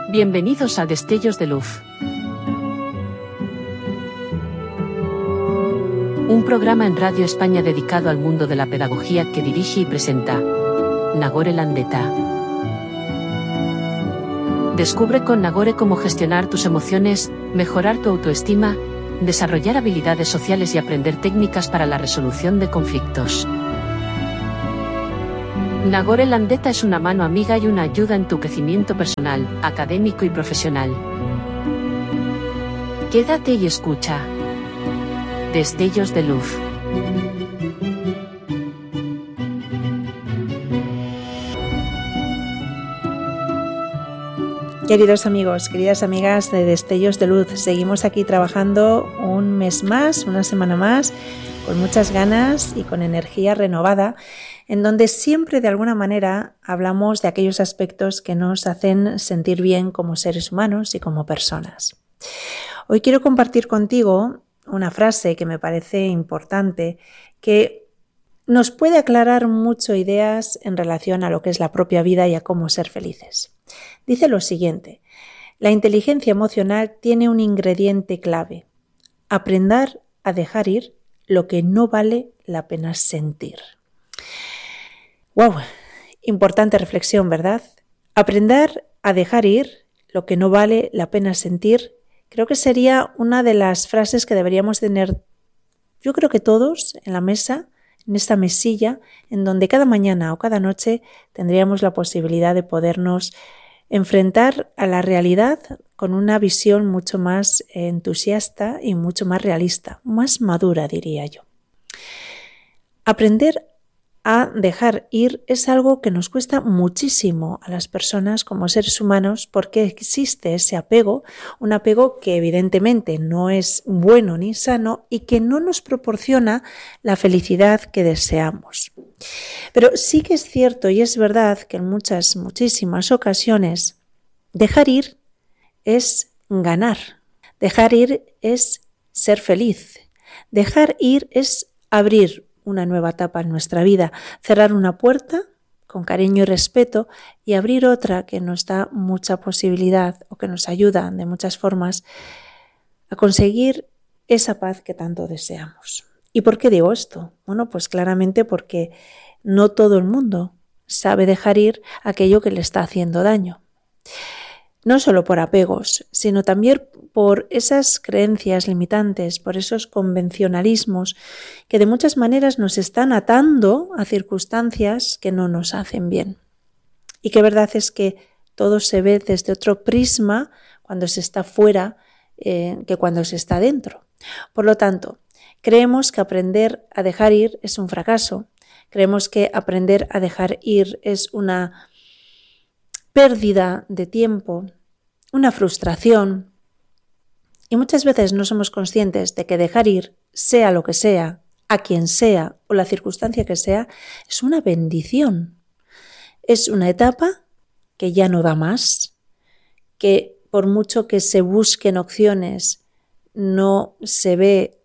Bienvenidos a Destellos de Luz. Un programa en Radio España dedicado al mundo de la pedagogía que dirige y presenta Nagore Landeta. Descubre con Nagore cómo gestionar tus emociones, mejorar tu autoestima, desarrollar habilidades sociales y aprender técnicas para la resolución de conflictos. Nagore Landeta es una mano amiga y una ayuda en tu crecimiento personal, académico y profesional. Quédate y escucha. Destellos de Luz. Queridos amigos, queridas amigas de Destellos de Luz, seguimos aquí trabajando un mes más, una semana más, con muchas ganas y con energía renovada, en donde siempre de alguna manera hablamos de aquellos aspectos que nos hacen sentir bien como seres humanos y como personas. Hoy quiero compartir contigo una frase que me parece importante, que nos puede aclarar mucho ideas en relación a lo que es la propia vida y a cómo ser felices. Dice lo siguiente: la inteligencia emocional tiene un ingrediente clave: aprender a dejar ir lo que no vale la pena sentir. ¡Wow! Importante reflexión, ¿verdad? Aprender a dejar ir lo que no vale la pena sentir, creo que sería una de las frases que deberíamos tener, yo creo que todos, en la mesa, en esta mesilla, en donde cada mañana o cada noche tendríamos la posibilidad de podernos enfrentar a la realidad con una visión mucho más entusiasta y mucho más realista, más madura, diría yo. Aprender a dejar ir es algo que nos cuesta muchísimo a las personas como seres humanos, porque existe ese apego, un apego que evidentemente no es bueno ni sano y que no nos proporciona la felicidad que deseamos. Pero sí que es cierto y es verdad que en muchísimas ocasiones dejar ir es ganar, dejar ir es ser feliz, dejar ir es abrir una nueva etapa en nuestra vida, cerrar una puerta con cariño y respeto y abrir otra que nos da mucha posibilidad o que nos ayuda de muchas formas a conseguir esa paz que tanto deseamos. ¿Y por qué digo esto? Bueno, pues claramente porque no todo el mundo sabe dejar ir aquello que le está haciendo daño. No solo por apegos, sino también por esas creencias limitantes, por esos convencionalismos que de muchas maneras nos están atando a circunstancias que no nos hacen bien. Y que verdad es que todo se ve desde otro prisma cuando se está fuera que cuando se está dentro. Por lo tanto, creemos que aprender a dejar ir es un fracaso. Creemos que aprender a dejar ir es una pérdida de tiempo, una frustración. Y muchas veces no somos conscientes de que dejar ir, sea lo que sea, a quien sea o la circunstancia que sea, es una bendición. Es una etapa que ya no da más, que por mucho que se busquen opciones, no se ve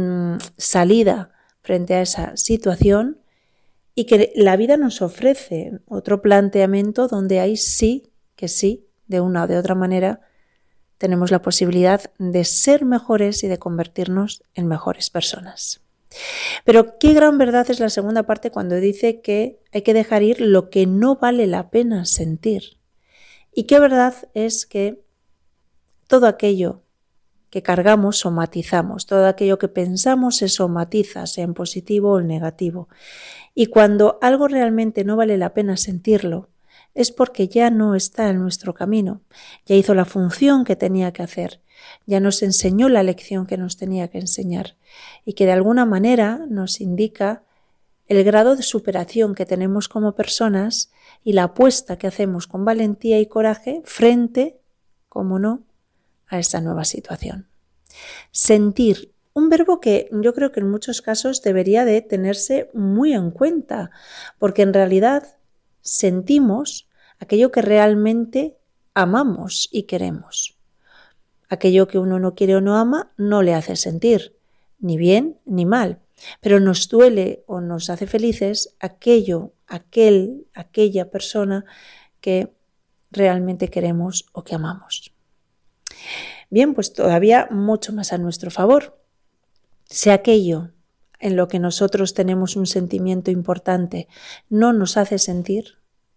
salida frente a esa situación, y que la vida nos ofrece otro planteamiento donde ahí sí, que sí, de una o de otra manera, tenemos la posibilidad de ser mejores y de convertirnos en mejores personas. Pero qué gran verdad es la segunda parte cuando dice que hay que dejar ir lo que no vale la pena sentir. Y qué verdad es que todo aquello que cargamos somatizamos, todo aquello que pensamos se somatiza, sea en positivo o en negativo. Y cuando algo realmente no vale la pena sentirlo, es porque ya no está en nuestro camino, ya hizo la función que tenía que hacer, ya nos enseñó la lección que nos tenía que enseñar y que de alguna manera nos indica el grado de superación que tenemos como personas y la apuesta que hacemos con valentía y coraje frente, como no, a esa nueva situación. Sentir, un verbo que yo creo que en muchos casos debería de tenerse muy en cuenta, porque en realidad sentimos aquello que realmente amamos y queremos. Aquello que uno no quiere o no ama no le hace sentir, ni bien ni mal, pero nos duele o nos hace felices aquella persona que realmente queremos o que amamos. Bien, pues todavía mucho más a nuestro favor. Si aquello en lo que nosotros tenemos un sentimiento importante no nos hace sentir,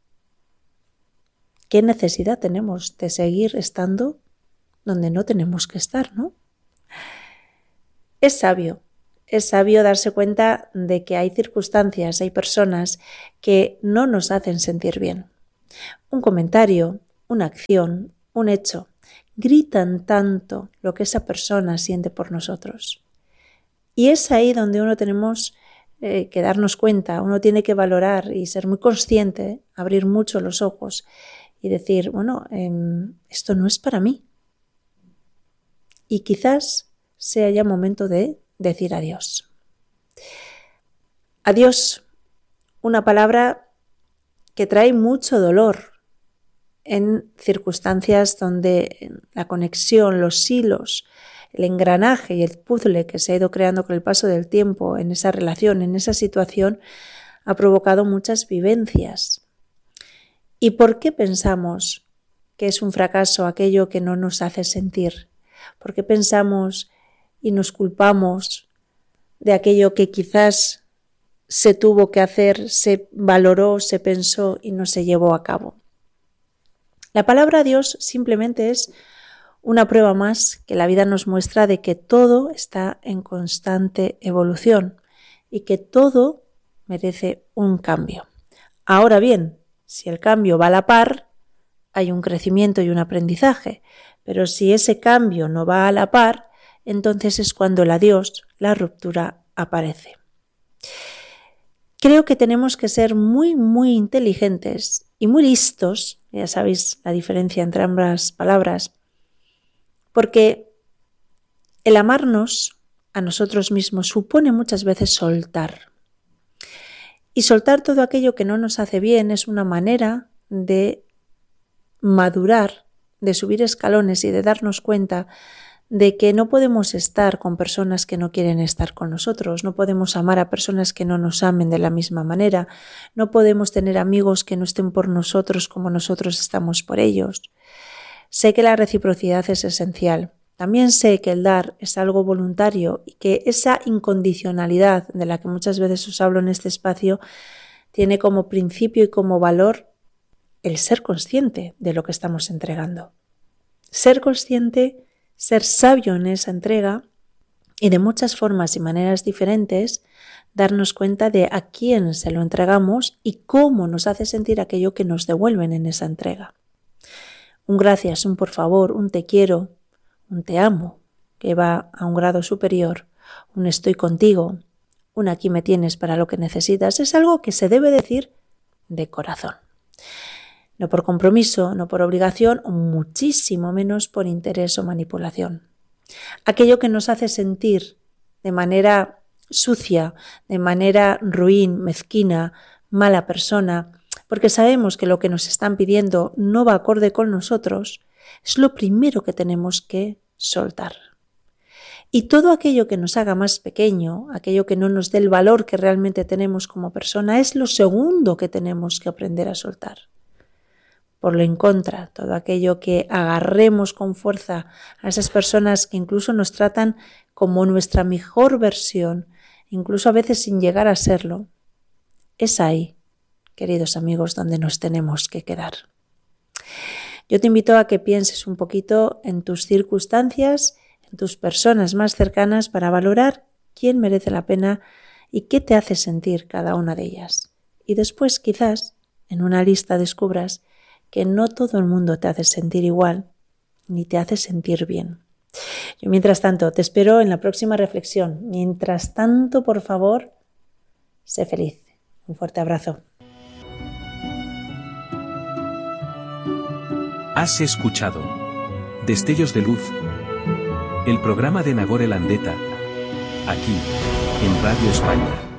¿qué necesidad tenemos de seguir estando donde no tenemos que estar, no? Es sabio darse cuenta de que hay circunstancias, hay personas que no nos hacen sentir bien. Un comentario, una acción, un hecho, gritan tanto lo que esa persona siente por nosotros. Y es ahí donde uno tenemos que darnos cuenta, uno tiene que valorar y ser muy consciente, abrir mucho los ojos y decir, bueno, esto no es para mí. Y quizás sea ya momento de decir adiós. Adiós, una palabra que trae mucho dolor en circunstancias donde la conexión, los hilos, el engranaje y el puzzle que se ha ido creando con el paso del tiempo en esa relación, en esa situación, ha provocado muchas vivencias. ¿Y por qué pensamos que es un fracaso aquello que no nos hace sentir? ¿Por qué pensamos y nos culpamos de aquello que quizás se tuvo que hacer, se valoró, se pensó y no se llevó a cabo? La palabra Dios simplemente es una prueba más que la vida nos muestra de que todo está en constante evolución y que todo merece un cambio. Ahora bien, si el cambio va a la par, hay un crecimiento y un aprendizaje, pero si ese cambio no va a la par, entonces es cuando el adiós, la ruptura, aparece. Creo que tenemos que ser muy, muy inteligentes y muy listos, ya sabéis la diferencia entre ambas palabras, porque el amarnos a nosotros mismos supone muchas veces soltar. Y soltar todo aquello que no nos hace bien es una manera de madurar, de subir escalones y de darnos cuenta de que no podemos estar con personas que no quieren estar con nosotros, no podemos amar a personas que no nos amen de la misma manera, no podemos tener amigos que no estén por nosotros como nosotros estamos por ellos. Sé que la reciprocidad es esencial. También sé que el dar es algo voluntario y que esa incondicionalidad de la que muchas veces os hablo en este espacio tiene como principio y como valor el ser consciente de lo que estamos entregando. Ser consciente, ser sabio en esa entrega y de muchas formas y maneras diferentes darnos cuenta de a quién se lo entregamos y cómo nos hace sentir aquello que nos devuelven en esa entrega. Un gracias, un por favor, un te quiero, un te amo, que va a un grado superior, un estoy contigo, un aquí me tienes para lo que necesitas, es algo que se debe decir de corazón. No por compromiso, no por obligación, o muchísimo menos por interés o manipulación. Aquello que nos hace sentir de manera sucia, de manera ruin, mezquina, mala persona, porque sabemos que lo que nos están pidiendo no va acorde con nosotros, es lo primero que tenemos que soltar. Y todo aquello que nos haga más pequeño, aquello que no nos dé el valor que realmente tenemos como persona, es lo segundo que tenemos que aprender a soltar. Por lo en contra, todo aquello que agarremos con fuerza a esas personas que incluso nos tratan como nuestra mejor versión, incluso a veces sin llegar a serlo, es ahí, queridos amigos, donde nos tenemos que quedar. Yo te invito a que pienses un poquito en tus circunstancias, en tus personas más cercanas para valorar quién merece la pena y qué te hace sentir cada una de ellas. Y después, quizás, en una lista descubras que no todo el mundo te hace sentir igual ni te hace sentir bien. Yo, mientras tanto, te espero en la próxima reflexión. Mientras tanto, por favor, sé feliz. Un fuerte abrazo. Has escuchado Destellos de Luz, el programa de Nagore Landeta, aquí, en Radio España.